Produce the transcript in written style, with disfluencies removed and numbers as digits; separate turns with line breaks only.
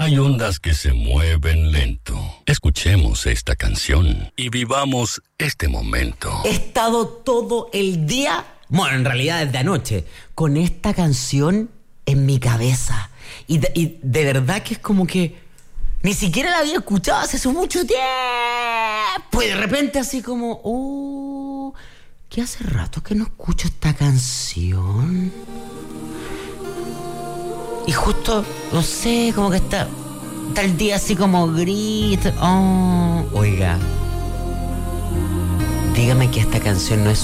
Hay ondas que se mueven lento. Escuchemos esta canción y vivamos este momento.
He estado todo el día, bueno, en realidad desde anoche, con esta canción en mi cabeza. Y de verdad que es como que ni siquiera la había escuchado hace mucho tiempo. Y de repente así como, oh, que hace rato que no escucho esta canción. Y justo, no sé, como que está el día así como gris. Oh, oiga, dígame que esta canción no es